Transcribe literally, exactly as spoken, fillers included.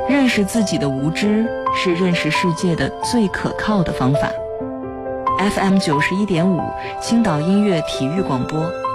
认识自己的无知是认识世界的最可靠的方法。F M 九十一点五，青岛音乐体育广播。